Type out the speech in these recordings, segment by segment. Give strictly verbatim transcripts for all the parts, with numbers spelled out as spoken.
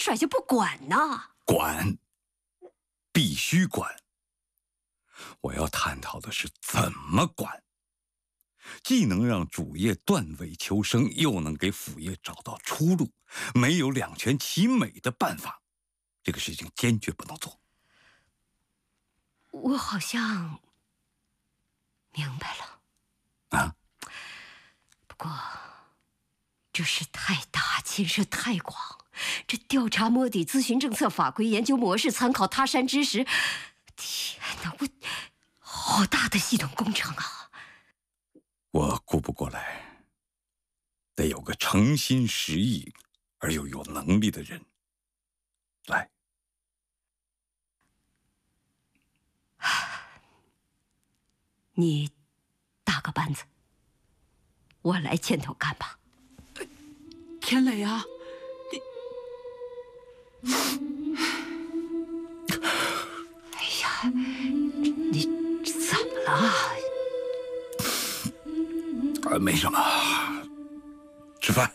甩下不管呢？ 管，必须管。我要探讨的是怎么管，既能让主业断尾求生，又能给辅业找到出路，没有两全其美的办法，这个事情坚决不能做。 我好像明白了。 啊？ 不过这事太大，牵涉太广，这调查摸底、咨询政策法规、研究模式、参考他山之石，天哪，我好大的系统工程啊！ 我顾不过来，得有个诚心实意而又有能力的人来。 你搭个班子，我来牵头干吧。 田磊啊， 你，哎呀，你怎么了？ 啊，没什么，吃饭。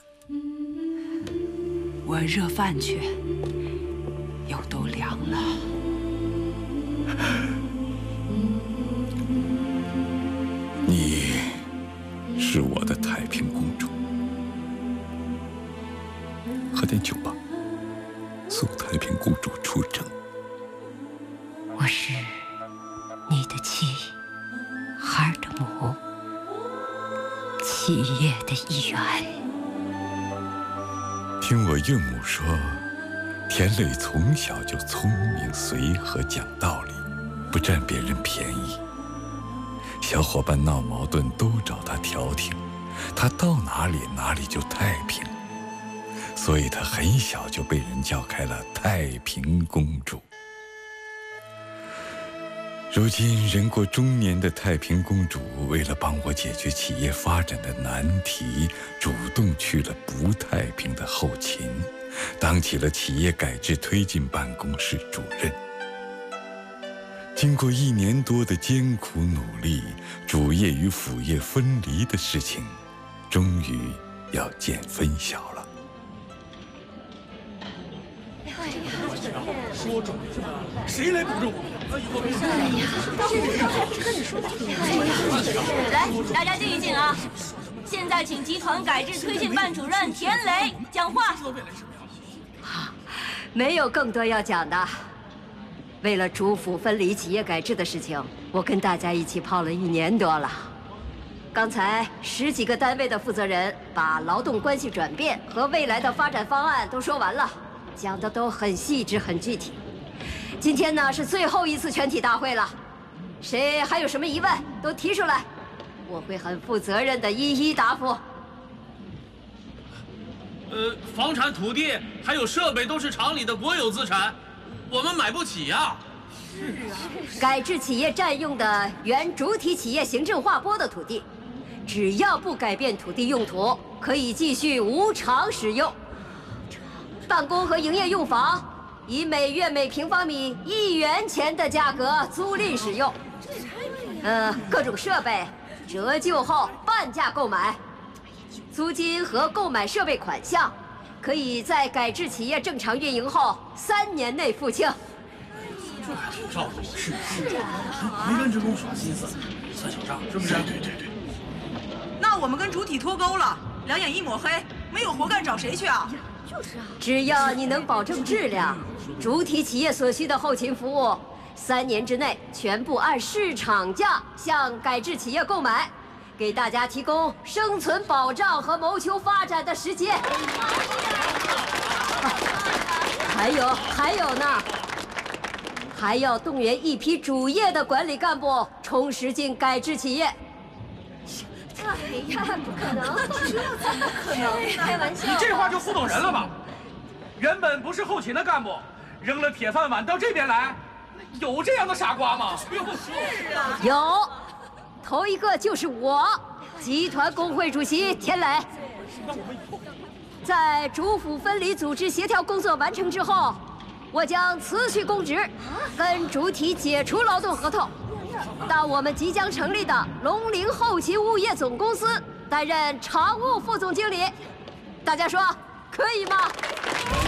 我热饭去，油都凉了。 你是我的太平公主，喝点酒吧，送太平公主出征。 我是你的妻，孩儿的母，企业的一员。 听我岳母说，田磊从小就聪明随和，讲道理，不占别人便宜。小伙伴闹矛盾都找他调停，他到哪里哪里就太平，所以他很小就被人叫开了太平公主。如今人过中年的太平公主，为了帮我解决企业发展的难题，主动去了不太平的后勤，当起了企业改制推进办公室主任。经过一年多的艰苦努力，主业与辅业分离的事情，终于要见分晓了。 说中了，谁来补中？ 哎呀，跟你说的。 来，大家静一静啊！现在请集团改制推进办主任田磊讲话。 没有更多要讲的。为了主辅分离企业改制的事情，我跟大家一起泡了一年多了。刚才十几个单位的负责人把劳动关系转变和未来的发展方案都说完了，讲的都很细致、很具体。今天呢是最后一次全体大会了，谁还有什么疑问都提出来，我会很负责任的一一答复。 呃，房产、土地还有设备都是厂里的国有资产。我们买不起呀！ 是啊，改制企业占用的原主体企业行政划拨的土地，只要不改变土地用途，可以继续无偿使用。办公和营业用房以每月每平方米一元钱的价格租赁使用。呃，各种设备折旧后半价购买，租金和购买设备款项。可以在改制企业正常运营后三年内付清。 这还挺照顾，是是，没人之中耍心思，算小账是不是？对对对。 那我们跟主体脱钩了，两眼一抹黑，没有活干找谁去啊？ 就是啊，只要你能保证质量，主体企业所需的后勤服务，三年之内全部按市场价向改制企业购买。给大家提供生存保障和谋求发展的时间。还有还有呢，还要动员一批主业的管理干部充实进改制企业。哎呀，不可能，这怎么可能？开玩笑！ 你这话就糊弄人了吧？原本不是后勤的干部，扔了铁饭碗到这边来，有这样的傻瓜吗？ 是啊， 有。头一个就是我，集团工会主席田磊。在主辅分离组织协调工作完成之后，我将辞去公职，跟主体解除劳动合同，到我们即将成立的龙陵后勤物业总公司担任常务副总经理。大家说可以吗？